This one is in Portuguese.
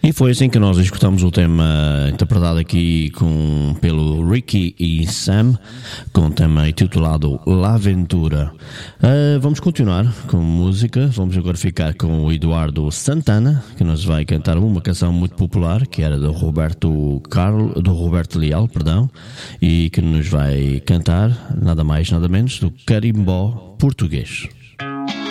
E foi assim que nós escutamos o tema interpretado aqui pelo Ricky e Sam, com o tema intitulado La Ventura. Vamos continuar com música, vamos agora ficar com o Eduardo Santana, que nos vai cantar uma canção muito popular, que era do Roberto Leal, e que nos vai cantar nada mais nada menos do Carimbó Português.